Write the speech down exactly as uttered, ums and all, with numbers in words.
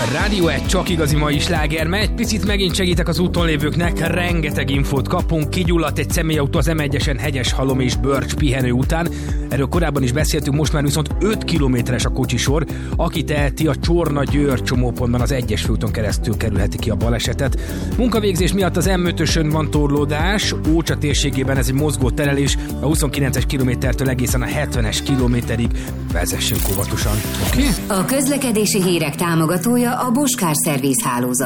Rádió egy csak igazi mai sláger, mert egy picit megint segítek az úton lévőknek, rengeteg infót kapunk, kigyulladt egy személyautó az em egyesen Hegyeshalom és Börcs pihenő után. Erről korábban is beszéltünk, most már viszont öt kilométeres a kocsisor. Aki teheti, a Csorna-Győr csomópontban az egyes főúton keresztül kerülheti ki a balesetet. Munkavégzés miatt az em ötösön van torlódás, Ócsa térségében ez egy mozgó terelés, a huszonkilences kilométertől egészen a hetvenes kilométerig. Vezessünk óvatosan, oké? Okay? A közlekedési hírek támogatója a Bosch Car Service hálózat.